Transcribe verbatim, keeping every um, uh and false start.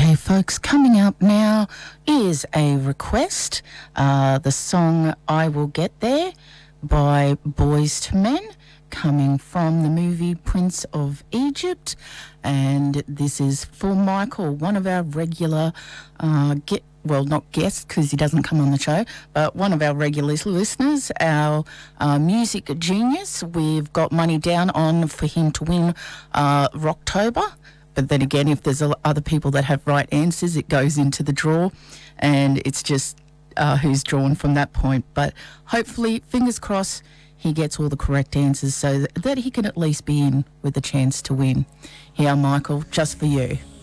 Okay, folks, coming up now is a request. Uh, the song I Will Get There by Boyz two Men, coming from the movie Prince of Egypt. And this is for Michael, one of our regular, uh, get, well, not guests because he doesn't come on the show, but one of our regular listeners, our uh, music genius. We've got money down on for him to win uh, Rocktober. But then again, if there's other people that have right answers, it goes into the draw, and it's just uh, who's drawn from that point. But hopefully, fingers crossed, he gets all the correct answers so that, that he can at least be in with a chance to win. Here, Michael, just for you.